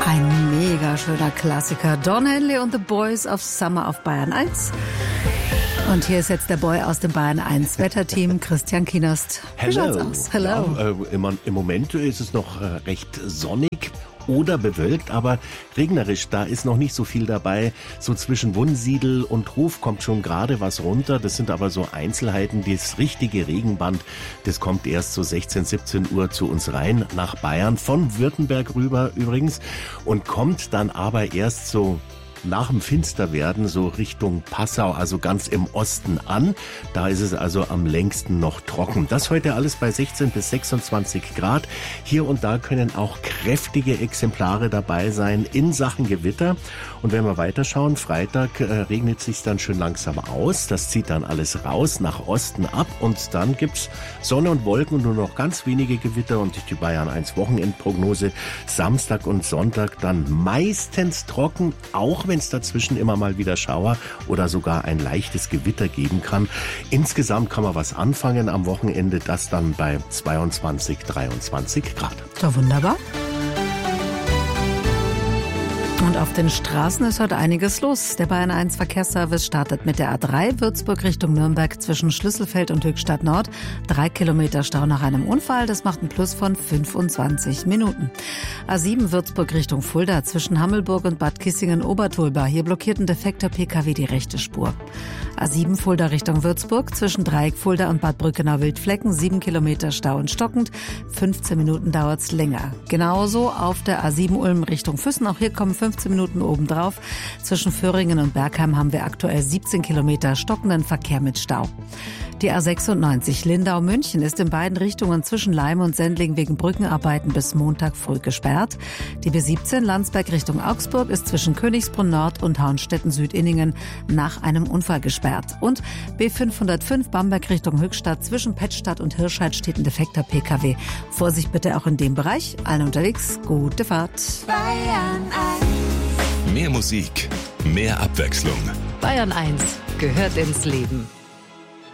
Ein mega schöner Klassiker. Don Henley und the Boys of Summer auf Bayern 1. Und hier ist jetzt der Boy aus dem Bayern 1 Wetterteam, Christian Kienerst. Hello. Hello. Ja, im Moment ist es noch recht sonnig oder bewölkt, aber regnerisch, da ist noch nicht so viel dabei. So zwischen Wunsiedel und Hof kommt schon gerade was runter. Das sind aber so Einzelheiten. Das richtige Regenband, das kommt erst so 16, 17 Uhr zu uns rein, nach Bayern, von Württemberg rüber übrigens, und kommt dann aber erst so nach dem Finsterwerden so Richtung Passau, also ganz im Osten an. Da ist es also am längsten noch trocken. Das heute alles bei 16 bis 26 Grad. Hier und da können auch kräftige Exemplare dabei sein in Sachen Gewitter. Und wenn wir weiterschauen, Freitag regnet es sich dann schön langsam aus. Das zieht dann alles raus nach Osten ab und dann gibt's Sonne und Wolken und nur noch ganz wenige Gewitter. Und die Bayern 1 Wochenendprognose, Samstag und Sonntag dann meistens trocken, auch wenn es dazwischen immer mal wieder Schauer oder sogar ein leichtes Gewitter geben kann. Insgesamt kann man was anfangen am Wochenende, das dann bei 22, 23 Grad. So, wunderbar. Und auf den Straßen ist heute einiges los. Der Bayern 1 Verkehrsservice startet mit der A3 Würzburg Richtung Nürnberg zwischen Schlüsselfeld und Höchstadt Nord. 3 Kilometer Stau nach einem Unfall, das macht einen Plus von 25 Minuten. A7 Würzburg Richtung Fulda zwischen Hammelburg und Bad Kissingen-Obertulba. Hier blockiert ein defekter Pkw die rechte Spur. A7 Fulda Richtung Würzburg zwischen Dreieck Fulda und Bad Brückenau-Wildflecken. 7 Kilometer Stau und stockend. 15 Minuten dauert's länger. Genauso auf der A7 Ulm Richtung Füssen. Auch hier kommen 15 Minuten obendrauf. Zwischen Föhringen und Bergheim haben wir aktuell 17 Kilometer stockenden Verkehr mit Stau. Die A96 Lindau-München ist in beiden Richtungen zwischen Leim und Sendling wegen Brückenarbeiten bis Montag früh gesperrt. Die B17 Landsberg Richtung Augsburg ist zwischen Königsbrunn Nord und Hauenstetten-Südinningen nach einem Unfall gesperrt. Und B505 Bamberg Richtung Höchstadt zwischen Pettstadt und Hirscheid steht ein defekter Pkw. Vorsicht bitte auch in dem Bereich. Allen unterwegs, gute Fahrt. Bayern 1. Mehr Musik, mehr Abwechslung. Bayern 1 gehört ins Leben.